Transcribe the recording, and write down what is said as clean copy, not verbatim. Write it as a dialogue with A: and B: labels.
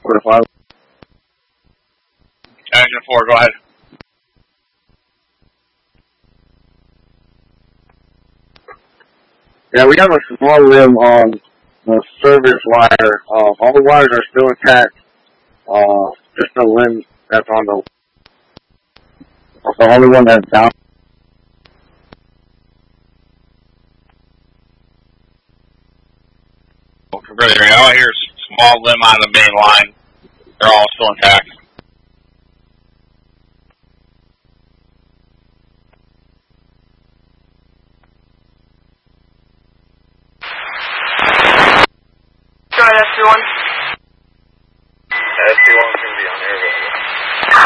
A: 45.
B: Engine 4, go ahead.
A: Yeah, we have a small limb on the service wire. All the wires are still intact. Just the limb that's on the only one that's down.
B: Configuring. All I hear is small limb on the main line. They're all still intact.
C: Go ahead, SC1.